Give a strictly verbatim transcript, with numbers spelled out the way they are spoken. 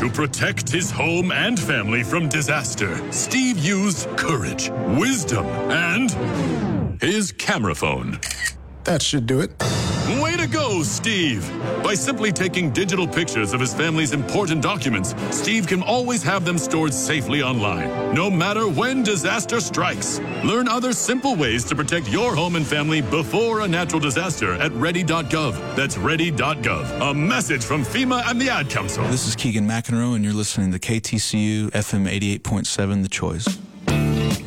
To protect his home and family from disaster, Steve used courage, wisdom, and his camera phone. That should do it. Way to go, Steve! By simply taking digital pictures of his family's important documents, Steve can always have them stored safely online, no matter when disaster strikes. Learn other simple ways to protect your home and family before a natural disaster at ready dot gov. That's ready dot gov. A message from FEMA and the Ad Council. This is Keegan McEnroe, and you're listening to K T C U F M eighty-eight point seven, The Choice.